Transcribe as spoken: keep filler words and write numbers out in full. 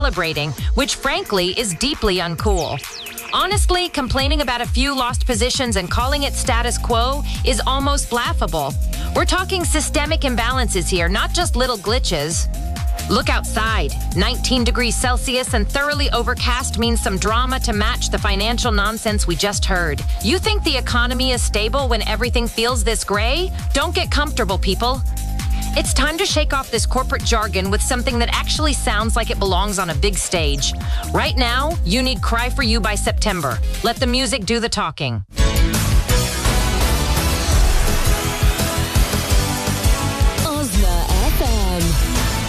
celebrating, which frankly is deeply uncool. Honestly, complaining about a few lost positions and calling it status quo is almost laughable. We're talking systemic imbalances here, not just little glitches. Look outside. nineteen degrees Celsius and thoroughly overcast means some drama to match the financial nonsense we just heard. You think the economy is stable when everything feels this gray? Don't get comfortable, people. It's time to shake off this corporate jargon with something that actually sounds like it belongs on a big stage. Right now, you need Cry For You by September. Let the music do the talking.